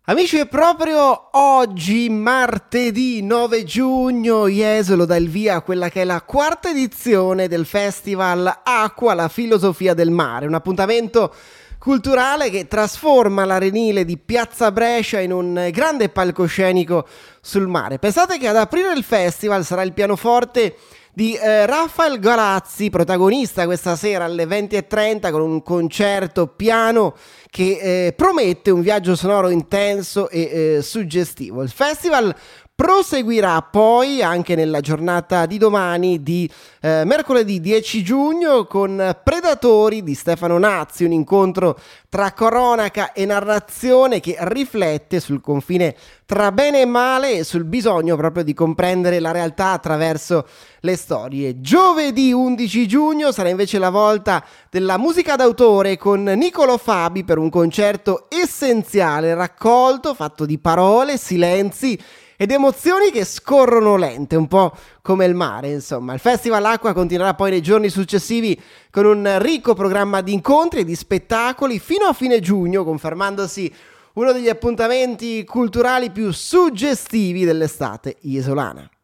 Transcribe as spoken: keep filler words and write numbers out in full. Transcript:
Amici, è proprio oggi, martedì nove giugno, Jesolo dà il via a quella che è la quarta edizione del Festival Acqua, la filosofia del mare, un appuntamento culturale che trasforma l'arenile di Piazza Brescia in un grande palcoscenico sul mare. Pensate che ad aprire il festival sarà il pianoforte di eh, Rafael Galazzi, protagonista questa sera alle venti e trenta con un concerto piano che eh, promette un viaggio sonoro intenso e eh, suggestivo. Il festival proseguirà poi anche nella giornata di domani, di eh, mercoledì dieci giugno, con Predatori di Stefano Nazzi, un incontro tra cronaca e narrazione che riflette sul confine tra bene e male e sul bisogno proprio di comprendere la realtà attraverso le storie. Giovedì undici giugno sarà invece la volta della musica d'autore con Niccolò Fabi per un concerto essenziale, raccolto, fatto di parole, silenzi ed emozioni che scorrono lente, un po' come il mare, insomma. Il Festival Acqua continuerà poi nei giorni successivi con un ricco programma di incontri e di spettacoli fino a fine giugno, confermandosi uno degli appuntamenti culturali più suggestivi dell'estate isolana.